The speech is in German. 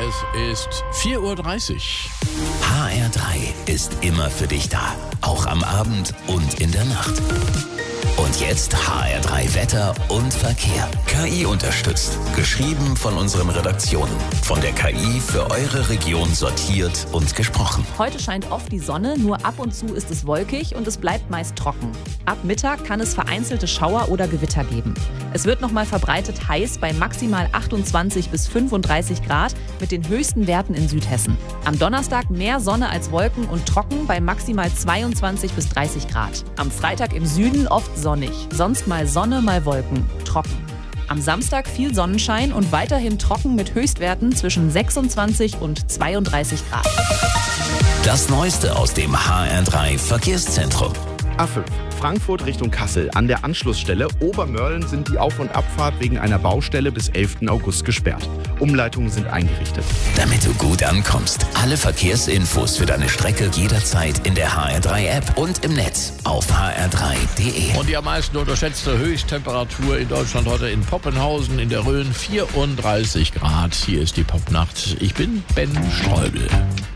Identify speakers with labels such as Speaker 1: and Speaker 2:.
Speaker 1: Es ist 4:30 Uhr.
Speaker 2: HR3 ist immer für dich da. Auch am Abend und in der Nacht. Und jetzt HR3 Wetter und Verkehr. KI unterstützt. Geschrieben von unseren Redaktionen. Von der KI für eure Region sortiert und gesprochen.
Speaker 3: Heute scheint oft die Sonne, nur ab und zu ist es wolkig und es bleibt meist trocken. Ab Mittag kann es vereinzelte Schauer oder Gewitter geben. Es wird nochmal verbreitet heiß bei maximal 28 bis 35 Grad mit den höchsten Werten in Südhessen. Am Donnerstag mehr Sonne als Wolken und trocken bei maximal 22 bis 30 Grad. Am Freitag im Süden oft sonnig, sonst mal Sonne, mal Wolken, trocken. Am Samstag viel Sonnenschein und weiterhin trocken mit Höchstwerten zwischen 26 und 32 Grad.
Speaker 2: Das Neueste aus dem HR3 Verkehrszentrum.
Speaker 4: A5 Frankfurt Richtung Kassel. An der Anschlussstelle Obermörlen sind die Auf- und Abfahrt wegen einer Baustelle bis 11. August gesperrt. Umleitungen sind eingerichtet.
Speaker 2: Damit du gut ankommst. Alle Verkehrsinfos für deine Strecke jederzeit in der HR3-App und im Netz auf hr3.de.
Speaker 1: Und die am meisten unterschätzte Höchsttemperatur in Deutschland heute in Poppenhausen in der Rhön, 34 Grad. Hier ist die Popnacht. Ich bin Ben Streubel.